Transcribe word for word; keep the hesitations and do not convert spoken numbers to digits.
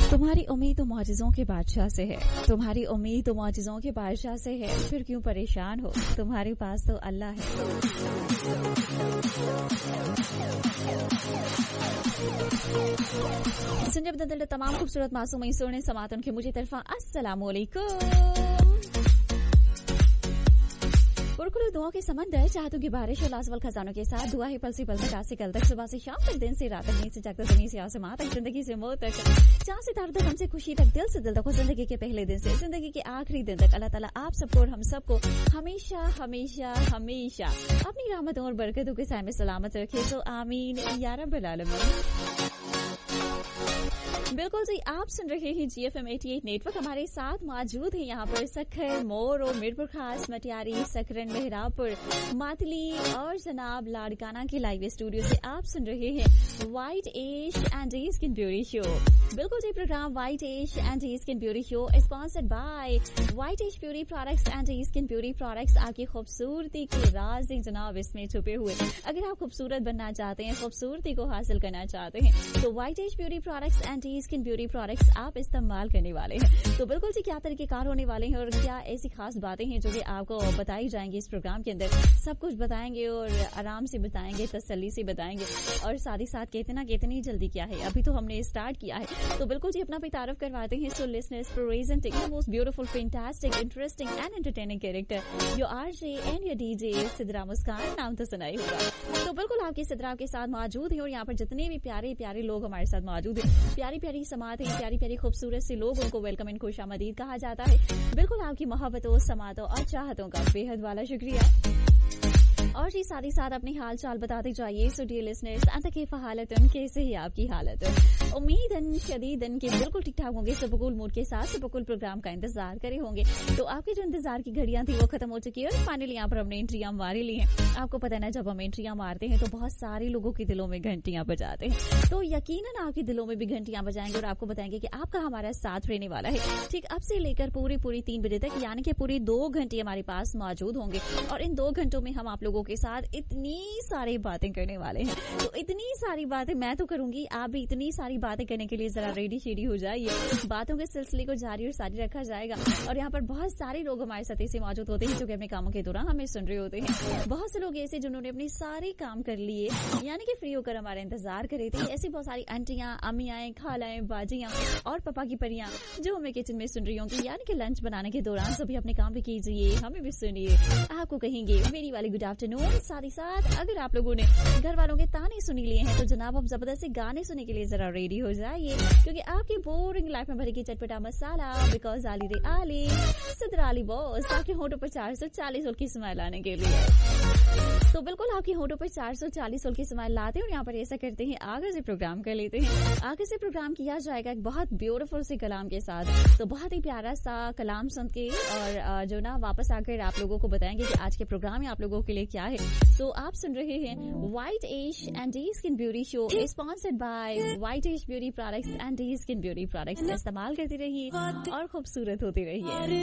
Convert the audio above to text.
तुम्हारी उम्मीद तो मौजिज़ों के बादशाह से है, तुम्हारी उम्मीद तो मौजिज़ों के बादशाह से है, फिर क्यों परेशान हो, तुम्हारे पास तो अल्लाह है। सुनिए बदल तमाम खूबसूरत मासूम सोने समातन के मुझे तरफा अस्सलाम वालेकुम। पुरकुल दुआ के समंदर, चाहतों की बारिश और लाजवाल खजानों के साथ दुआ है पल से पल तक, आज से कल तक, सुबह से शाम तक, दिन से रात तक, नींद से जागते जमीन से आसमां तक, जिंदगी से मौत तक, चांद से तारों तक, हमसे खुशी तक, दिल से दिल तक, जिंदगी के पहले दिन से जिंदगी के आखिरी दिन तक अल्लाह ताला आप सबको और हम सबको हमेशा हमेशा हमेशा अपनी रहमतों और बरकतों के साए में सलामत रखे। तो आमीन या रब्बल आलमीन। बिल्कुल जी, आप सुन रहे हैं जी एफ एम अठासी नेटवर्क। हमारे साथ मौजूद है यहाँ पर सखर, मोरो, मीरपुर खास, मटियारी, सकरन, मेहरापुर, मातली और जनाब लाड़काना के लाइव स्टूडियो से आप सुन रहे हैं white ash and skin beauty show. बिल्कुल जी, programme white ash and skin beauty show sponsored by white ash beauty products and skin beauty products. आपकी खूबसूरती के राज हैं जनाब इसमें छुपे हुए। अगर आप खूबसूरत बनना चाहते हैं, खूबसूरती को हासिल करना चाहते हैं, तो white ash beauty products and skin beauty products आप इस्तेमाल करने वाले हैं। तो बिल्कुल जी, क्या तरीकेकार होने वाले हैं और क्या ऐसी खास बातें हैं जो कि आपको बताई जाएंगी इस प्रोग्राम के अंदर, सब कुछ बताएंगे और आराम से बताएंगे, तसल्ली से बताएंगे और साथ ही साथ कितना कितनी जल्दी क्या है, अभी तो हमने स्टार्ट किया है। तो बिल्कुल जी, अपना भी तारुफ करवाते हैं। So listeners, presenting the most beautiful, fantastic, interesting and entertaining character your RJ and your DJ Sidra मुस्कान। नाम तो सुना ही होगा। तो बिल्कुल आपके सिद्रा के साथ मौजूद है और यहाँ पर जितने भी प्यारे प्यारे लोग हमारे साथ मौजूद है, प्यारी प्यारी समात है, प्यारी प्यारी खूबसूरत से लोग, उनको वेलकम एंड खुशामदीद कहा जाता है। बिल्कुल आपकी मोहब्बतों, समातों और चाहतों का बेहद वाला शुक्रिया। और जी साथ ही साथ अपनी हाल चाल बताते जाइए। सो डियर लिसनर्स, अंत के हालत कैसे है आपकी हालत? उम्मीदन शदीदन के बिल्कुल ठीक ठाक होंगे, सबकुल मूड के साथ सबकुल प्रोग्राम का इंतजार करे होंगे। तो आपकी जो इंतजार की घड़ियां थी वो खत्म हो चुकी है और फाइनली यहाँ पर हमने एंट्रियां मारी ली हैं। आपको पता है ना, जब हम एंट्रियां मारते हैं तो बहुत सारे लोगों के दिलों में घंटियां बजाते हैं। तो यकीनन आपके दिलों में भी घंटियां बजाएंगे और आपको बताएंगे कि आपका हमारा साथ रहने वाला है। ठीक अब से लेकर पूरी पूरी तीन बजे तक, यानी कि पूरी दो घंटे हमारे पास मौजूद होंगे और इन दो घंटों में हम आप लोगों के साथ इतनी सारी बातें करने वाले हैं। तो इतनी सारी बातें मैं तो करूंगी, आप भी इतनी सारी बातें करने के लिए जरा रेडी शेडी हो जाइए। बातों के सिलसिले को जारी और सारी रखा जाएगा और यहाँ पर बहुत सारे लोग हमारे साथ ऐसे मौजूद होते हैं जो कि अपने कामों के दौरान हमें सुन रहे होते हैं। बहुत से लोग ऐसे जिन्होंने अपने सारे काम कर लिए, यानी कि फ्री होकर हमारा इंतजार कर रहे थे। ऐसी बहुत सारी आंटियां, अम्मियां, खालाएं, बाजियां और पापा की परियां जो हमें किचन में सुन रही होंगी, यानी कि लंच बनाने के दौरान सभी अपने काम भी कीजिए, हमें भी सुनिए। आपको कहेंगे मेरी वाली गुड आफ्टरनून। साथ ही साथ अगर आप लोगों ने घर वालों के ताने सुनी लिए हैं तो जनाब अब जबरदस्ती गाने सुनने के लिए जरा रेडी हो जाइए, क्योंकि आपकी बोरिंग लाइफ में भरेगी चटपटा मसाला। बिकॉज आली रे आली सिद्रा अली बॉस आपके होठों पर चार सौ चालीस सोल की स्माइल लाने के लिए। तो बिल्कुल आपकी होठों पर चार सौ चालीस सोल की स्माइल लाते हैं और यहाँ पर ऐसा करते हैं, आगे से प्रोग्राम कर लेते हैं। आगे से प्रोग्राम किया जाएगा एक बहुत ब्यूटीफुल से कलाम के साथ। तो बहुत ही प्यारा सा कलाम सुन के और जो ना वापस आकर आप लोगों को बताएंगे कि आज के प्रोग्राम में आप लोगों के लिए क्या है। तो आप सुन रहे हैं white ash and skin beauty show sponsored by white ash beauty products and skin beauty products. इस्तेमाल करती रहिए और खूबसूरत होती रहिए।